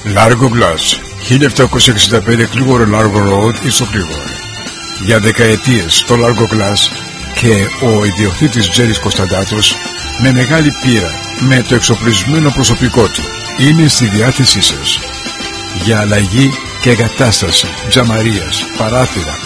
Largo Glass, 1765 Clearwater Largo Road, στο Clearwater. Για δεκαετίες το Largo Glass και ο ιδιοκτήτης Τζέρις Κωνσταντάτος, με μεγάλη πείρα, με το εξοπλισμένο προσωπικό του, είναι στη διάθεσή σας για αλλαγή και εγκατάσταση τζαμαρίας, παράθυρα,